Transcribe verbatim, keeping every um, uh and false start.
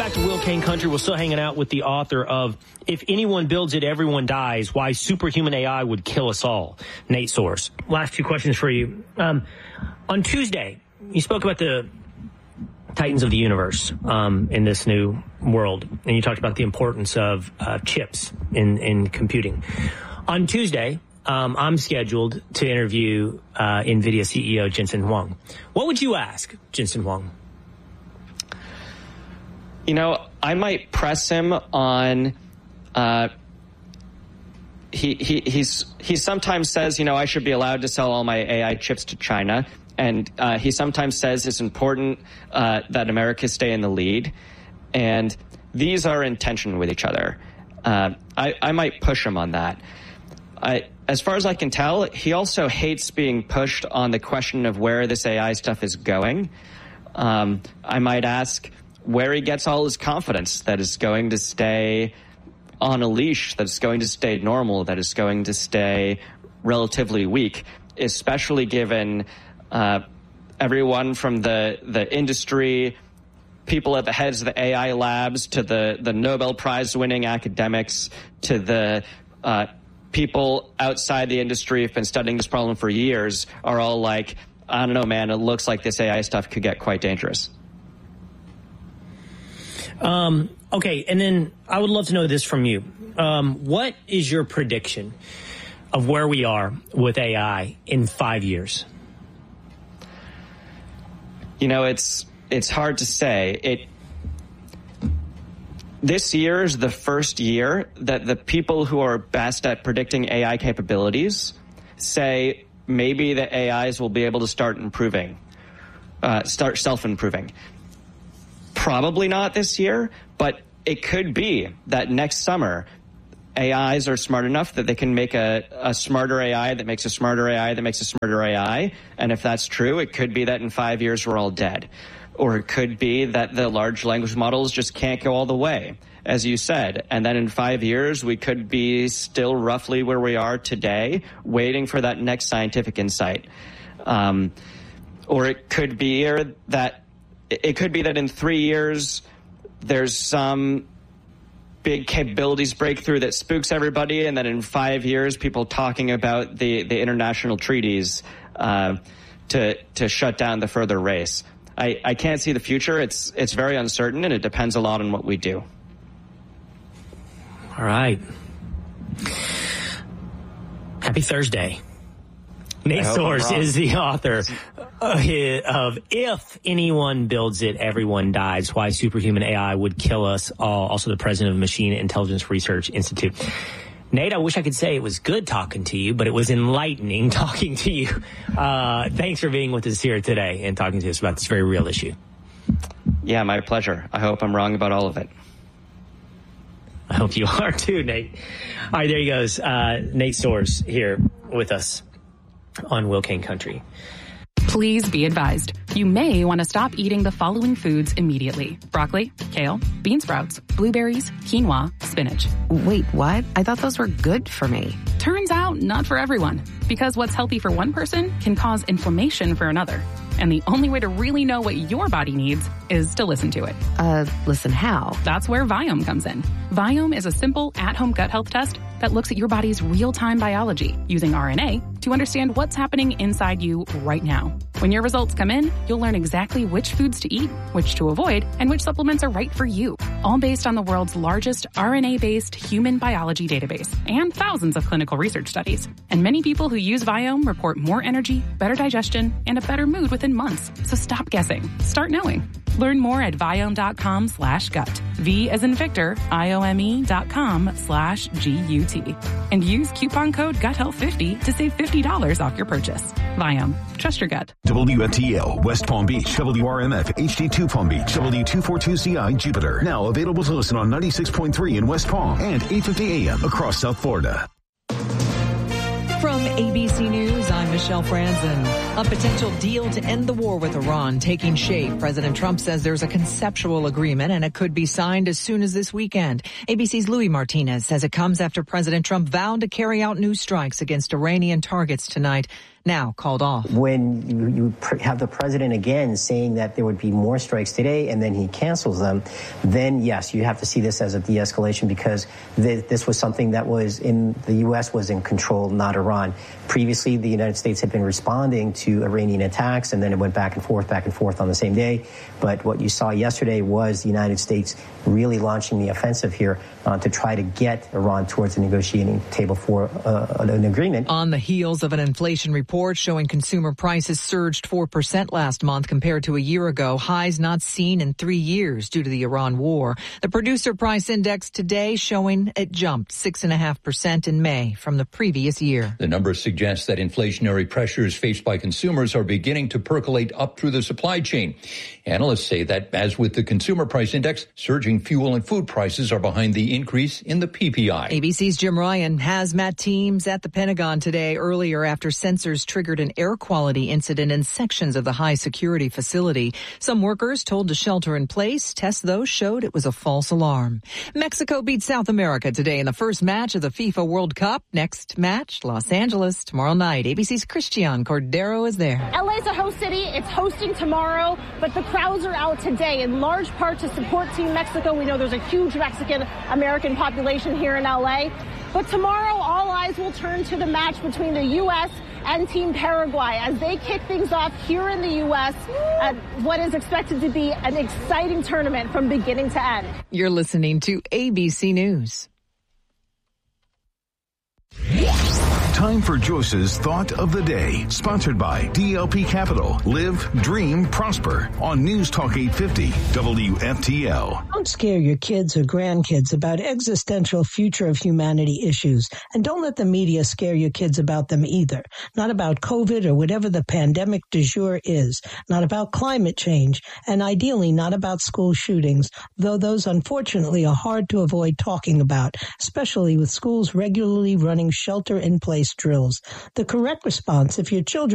back to Will Kane Country. We're still hanging out with the author of If Anyone Builds It, Everyone Dies, Why Superhuman A I Would Kill Us All, Nate Soares. Last few questions for you. Um, on Tuesday, you spoke about the titans of the universe um, in this new world, and you talked about the importance of uh, chips in, in computing. On Tuesday, um, I'm scheduled to interview uh, NVIDIA C E O Jensen Huang. What would you ask Jensen Huang? You know, I might press him on. Uh, he he he's he sometimes says, you know, I should be allowed to sell all my A I chips to China, and uh, he sometimes says it's important uh, that America stay in the lead, and these are in tension with each other. Uh, I I might push him on that. I, as far as I can tell, he also hates being pushed on the question of where this A I stuff is going. Um, I might ask where he gets all his confidence that is going to stay on a leash, that is going to stay normal, that is going to stay relatively weak, especially given uh, everyone from the, the industry, people at the heads of the A I labs, to the, the Nobel Prize-winning academics, to the uh, people outside the industry who've been studying this problem for years, are all like, I don't know, man, it looks like this A I stuff could get quite dangerous. Um, okay, and then I would love to know this from you. Um, what is your prediction of where we are with A I in five years? You know, it's it's hard to say. It this year is the first year that the people who are best at predicting A I capabilities say maybe the A Is will be able to start improving, uh, start self-improving. Probably not this year, but it could be that next summer A Is are smart enough that they can make a, a smarter A I that makes a smarter A I that makes a smarter A I. And if that's true, it could be that in five years we're all dead. Or it could be that the large language models just can't go all the way, as you said. And then in five years, we could be still roughly where we are today, waiting for that next scientific insight. Um, or it could be that It could be that in three years, there's some big capabilities breakthrough that spooks everybody, and then in five years, people talking about the, the international treaties uh, to to shut down the further race. I, I can't see the future. It's it's very uncertain, and it depends a lot on what we do. All right. Happy Thursday. Nate Soares is the author of If Anyone Builds It, Everyone Dies, Why Superhuman A I Would Kill Us All. Also the president of Machine Intelligence Research Institute. Nate, I wish I could say it was good talking to you, but it was enlightening talking to you. Uh, thanks for being with us here today and talking to us about this very real issue. Yeah, my pleasure. I hope I'm wrong about all of it. I hope you are too, Nate. All right, there he goes. Uh, Nate Soares here with us on Will Kane Country. Please be advised, you may want to stop eating the following foods immediately. Broccoli, kale, bean sprouts, blueberries, quinoa, spinach. Wait, what? I thought those were good for me. Turns out, not for everyone. Because what's healthy for one person can cause inflammation for another. And the only way to really know what your body needs is to listen to it. Uh, listen how? That's where Viome comes in. Viome is a simple at-home gut health test that looks at your body's real-time biology using R N A to understand what's happening inside you right now. When your results come in, you'll learn exactly which foods to eat, which to avoid, and which supplements are right for you. All based on the world's largest R N A-based human biology database and thousands of clinical research studies. And many people who use Viome report more energy, better digestion, and a better mood within months. So stop guessing. Start knowing. Learn more at Viome.com slash gut. V as in Victor, I-O-M-E dot com slash G-U-T. And use coupon code gut health fifty to save fifty dollars off your purchase. Viome. Trust your gut. W F T L, West Palm Beach, W R M F, H D two Palm Beach, W two forty-two C I, Jupiter. Now available to listen on ninety-six point three in West Palm and eight fifty A M across South Florida. From A B C News, I'm Michelle Franzen. A potential deal to end the war with Iran taking shape. President Trump says there's a conceptual agreement and it could be signed as soon as this weekend. A B C's Louis Martinez says it comes after President Trump vowed to carry out new strikes against Iranian targets tonight. now called off. When you, you pr- have the president again saying that there would be more strikes today and then he cancels them, then yes, you have to see this as a de-escalation because th- this was something that was in the U S was in control, not Iran. Previously, the United States had been responding to Iranian attacks, and then it went back and forth, back and forth on the same day. But what you saw yesterday was the United States really launching the offensive here uh, to try to get Iran towards the negotiating table for uh, an agreement. On the heels of an inflation report showing consumer prices surged four percent last month compared to a year ago, highs not seen in three years due to the Iran war. The producer price index today showing it jumped six point five percent in May from the previous year. The numbers suggests that inflationary pressures faced by consumers are beginning to percolate up through the supply chain. Analysts say that, as with the consumer price index, surging fuel and food prices are behind the increase in the P P I. A B C's Jim Ryan. Hazmat teams at the Pentagon today earlier after sensors triggered an air quality incident in sections of the high security facility. Some workers told to shelter in place. Tests, though, showed it was a false alarm. Mexico beat South America today in the first match of the FIFA World Cup. Next match, Los Angeles tomorrow night. A B C's Christian Cordero is there. L A's a host city. It's hosting tomorrow, but the crowds are out today in large part to support Team Mexico. We know there's a huge Mexican-American population here in L A. But tomorrow, all eyes will turn to the match between the U S and Team Paraguay as they kick things off here in the U S at what is expected to be an exciting tournament from beginning to end. You're listening to A B C News. Time for Joyce's Thought of the Day, sponsored by D L P Capital. Live, dream, prosper on News Talk eight fifty W F T L. Don't scare your kids or grandkids about existential future of humanity issues. And don't let the media scare your kids about them either. Not about COVID or whatever the pandemic du jour is. Not about climate change. And ideally not about school shootings, though those unfortunately are hard to avoid talking about, especially with schools regularly running shelter-in-place drills. The correct response, if your children